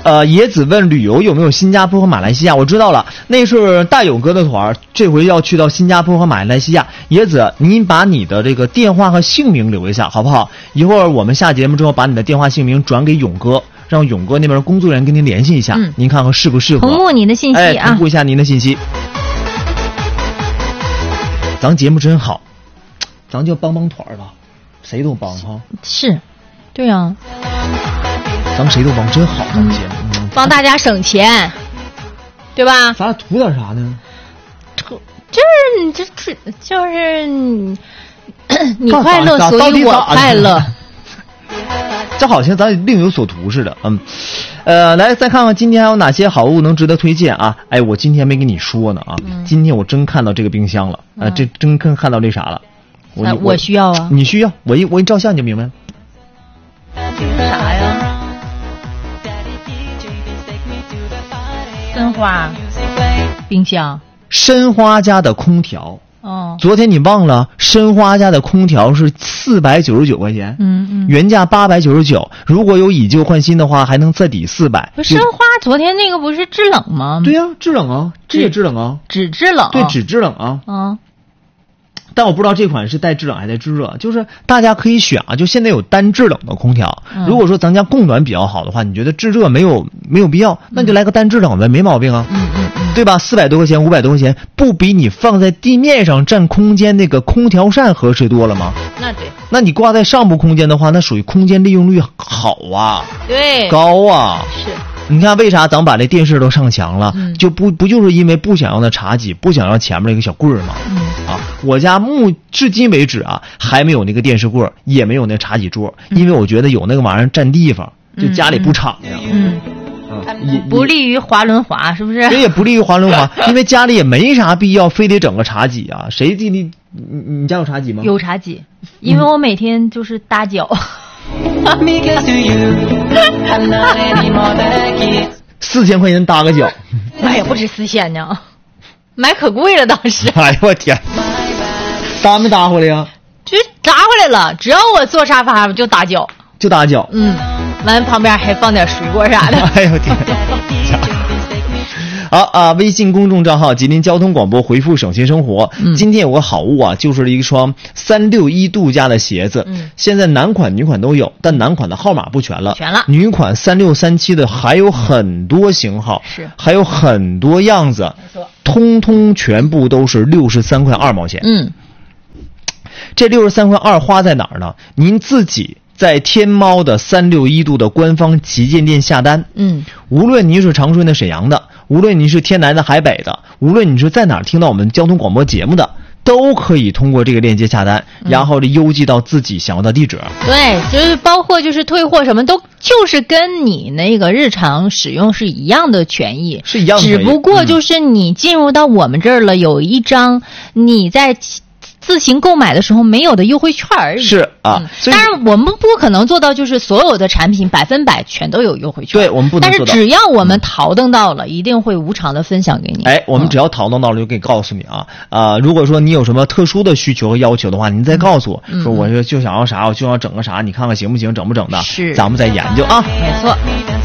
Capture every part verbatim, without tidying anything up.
呃，野子问旅游有没有新加坡和马来西亚？我知道了，那是大勇哥的团，这回要去到新加坡和马来西亚。野子，您把你的这个电话和姓名留一下，好不好？一会儿我们下节目之后，把你的电话姓名转给勇哥，让勇哥那边工作人员跟您联系一下，嗯、您看看适不适合。 同步您的信息啊， 哎，同步一下您的信息。咱节目真好，咱就帮帮团吧，谁都帮哈。 是，对啊。 咱谁都帮，真好，咱节目、 嗯、帮大家省钱，对吧？ 咱图点啥呢？ 图就是就是就是你你快乐，所以我快乐。 这好像咱另有所图似的，嗯，呃，来再看看今天还有哪些好物能值得推荐啊？哎，我今天没跟你说呢啊，嗯、今天我真看到这个冰箱了，啊、呃，这真看看到这啥了？我、 啊、我需要啊， 你需要，我一我一照相你就明白了。 啥呀？申花冰箱， 申花家的空调。 哦， 昨天你忘了，申花家的空调是四百九十九块钱， 嗯嗯， 原价八百九十九，如果有以旧换新的话，还能再抵四百。 不是申花昨天那个不是制冷吗？ 对呀、啊，制冷啊，这也制冷啊， 只制冷， 对，只制冷啊， 嗯。 但我不知道这款是带制冷还是带制热，就是大家可以选啊，就现在有单制冷的空调。嗯、如果说咱家供暖比较好的话，你觉得制热没有没有必要，那就来个单制冷呗，没毛病啊。 嗯嗯嗯， 对吧？四百多块钱，五百多块钱，不比你放在地面上占空间那个空调扇合适多了吗？ 那对。 那你挂在上部空间的话，那属于空间利用率好啊， 对， 高啊。 是。 你看为啥咱把这电视都上墙了？ 嗯、 就不不就是因为不想要那茶几，不想要前面那个小柜儿吗？ 嗯啊，我家目至今为止啊，还没有那个电视柜，也没有那茶几桌， 嗯、 因为我觉得有那个玩意儿占地方，就家里不敞亮。 嗯。 也不利于滑轮滑，是不是？ 这也不利于滑轮滑，因为家里也没啥必要非得整个茶几啊。谁地你你你家有茶几吗？ 有茶几，因为我每天就是搭脚。 四千块钱搭个脚， 哎呀，不止四千呢，买可贵了当时。 哎呦我天，搭没搭回来呀？ 就搭回来了，只要我坐沙发就搭脚， 就搭脚。 嗯，完旁边还放点水果啥的。 哎呦天！好啊，微信公众账号吉林交通广播回复省心生活、嗯、今天有个好物啊，就是一双三六一度家的鞋子、嗯、现在男款女款都有，但男款的号码不全了， 全了， 女款三六三七的还有很多型号， 是还有很多样子， 没错， 通通全部都是六十三块二毛钱。 嗯， 这六十三块二花在哪儿呢？您自己在天猫的三六一度的官方旗舰店下单， 嗯， 无论您是长春的、沈阳的，无论你是天南的、海北的，无论你是在哪儿听到我们交通广播节目的，都可以通过这个链接下单，然后邮寄到自己想要的地址。 对，就是包括就是退货什么都就是跟你那个日常使用是一样的权益， 是一样的权益， 只不过就是你进入到我们这儿了，有一张你在自行购买的时候没有的优惠券而已。 是啊、嗯， 当然我们不可能做到就是所有的产品百分百全都有优惠券， 对，我们不能做到。 但是只要我们淘登到了、嗯、一定会无偿的分享给你。 哎，我们只要淘登到了就可以告诉你啊啊、呃！如果说你有什么特殊的需求和要求的话，您再告诉我、嗯、说我就就想要啥，我就要整个啥，你看看行不行，整不整的， 是咱们再研究啊。 没错。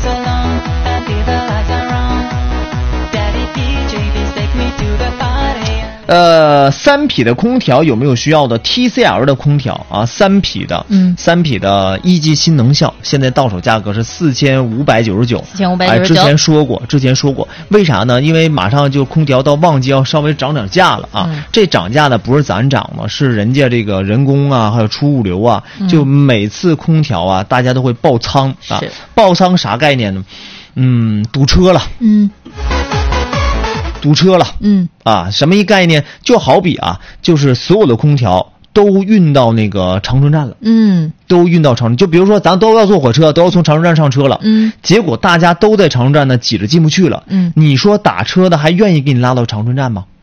呃，三匹的空调有没有需要的 T C L 的空调啊？三匹的， 嗯， 三匹的一级新能效，现在到手价格是四千五百九十九， 四千五百九十九。 之前说过，之前说过，为啥呢？因为马上就空调到旺季，要稍微涨涨价了啊。 嗯、 这涨价呢，不是咱涨的，是人家这个人工啊，还有出物流啊， 嗯、 就每次空调啊，大家都会爆仓啊。爆仓啥概念呢？嗯，堵车了。 嗯。 堵车了， 嗯啊，什么一概念？就好比啊，就是所有的空调都运到那个长春站了， 嗯， 都运到长春。就比如说，咱都要坐火车，都要从长春站上车了， 嗯， 结果大家都在长春站呢，挤着进不去了， 嗯， 你说打车的还愿意给你拉到长春站吗？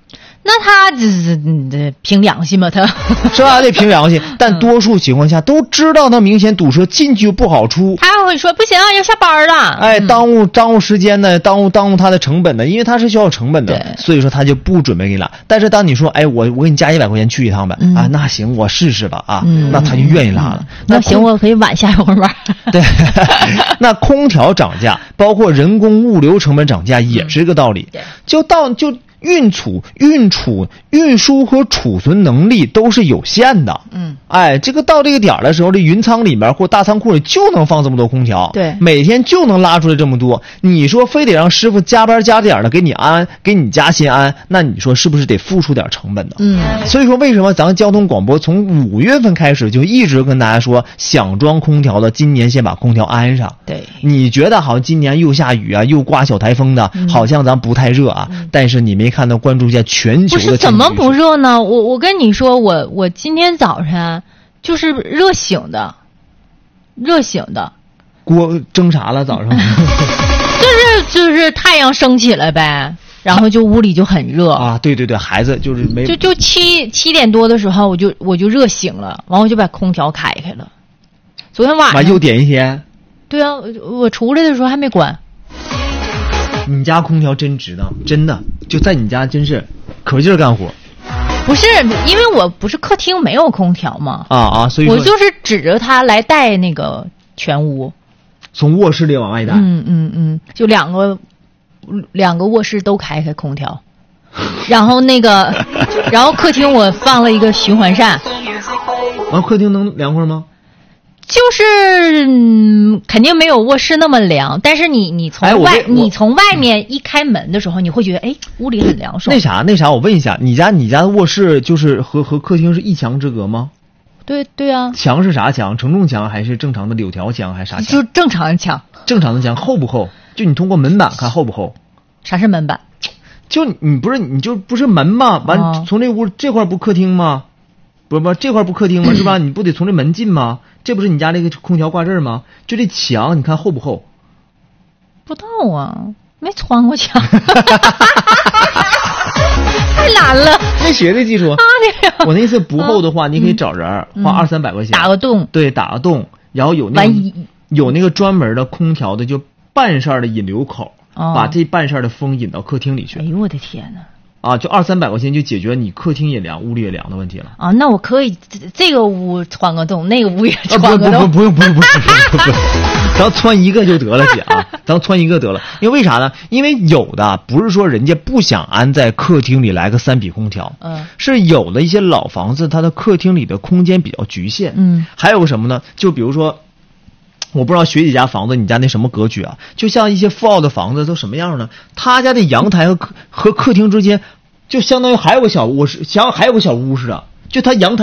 那他这这这凭良心吧，他是吧？得凭良心。但多数情况下都知道它明显堵车，进去又不好出。 他会说不行，要下班了。 哎，耽误耽误时间呢，耽误耽误他的成本的，因为他是需要成本的，所以说他就不准备给你拉。但是当你说，哎，我我给你加一百块钱去一趟呗，嗯、啊，那行，我试试吧，啊，嗯、那他就愿意拉了。嗯、 那行，我可以晚下一会儿班。 对，那空调涨价，包括人工物流成本涨价，也是这个道理。嗯、就到就。运储、运储、运输和储存能力都是有限的。嗯，哎，这个到这个点的时候，这云仓里面或大仓库里就能放这么多空调， 对， 每天就能拉出来这么多。你说非得让师傅加班加点的给你安，给你加薪安，那你说是不是得付出点成本呢？ 嗯， 所以说为什么咱交通广播从五月份开始就一直跟大家说，想装空调的今年先把空调安上。 对， 你觉得好像今年又下雨啊，又刮小台风的，嗯、好像咱不太热啊，嗯、但是你没看到关注一下全球的， 不是怎么不热呢？我我跟你说，我我今天早上就是热醒的，热醒的。 锅蒸啥了？早上就是就是太阳升起来呗，然后就屋里就很热啊。对对对，孩子就是没就就七七点多的时候，我就我就热醒了，然后就把空调开开了。昨天晚上又点一天。对啊，我出来的时候还没关。 你家空调真值当，真的就在你家真是可劲儿干活。 不是，因为我不是客厅没有空调嘛。 啊啊，所以我就是指着它来带那个全屋， 从卧室里往外带。 嗯嗯嗯，就两个两个卧室都开开空调，然后那个，然后客厅我放了一个循环扇。 然后客厅能凉快吗？ 就是、嗯、肯定没有卧室那么凉，但是你你从外、哎、你从外面一开门的时候，你会觉得哎屋里很凉爽。 那啥那啥，我问一下，你家你家的卧室就是和和客厅是一墙之隔吗？ 对对啊。 墙是啥墙？承重墙还是正常的柳条墙还是啥墙？ 就正常的墙。 正常的墙厚不厚？就你通过门板看厚不厚？ 啥是门板？ 就你不是你就不是门吗？完、哦、从这屋这块不客厅吗？不不，这块不客厅吗？是吧？你不得从这门进吗？这不是你家那个空调挂这儿吗？就这墙，你看厚不厚？ 不知道啊，没穿过墙。太难了， 没学这技术。啊、我那意思不厚的话，啊、你可以找人、嗯、花二三百块钱打个洞， 对，打个洞，然后有那个有那个专门的空调的，就半扇的引流口，哦、把这半扇的风引到客厅里去。 哎呦我的天哪！ 啊，就二三百块钱就解决你客厅也凉、屋里也凉的问题了。 啊，那我可以这个屋穿个洞，那个屋也穿个洞。 啊、不不不不不用不用不用不用，咱穿一个就得了，姐啊，咱穿一个得了。因为为啥呢？因为有的不是说人家不想安在客厅里来个三匹空调，嗯，是有的一些老房子，它的客厅里的空间比较局限，嗯，还有个什么呢？就比如说。我不知道学姐家房子，你家那什么格局啊？就像一些富豪的房子都什么样呢？他家的阳台和客和客厅之间，就相当于还有个小卧室，像还有个小屋似的。就他阳台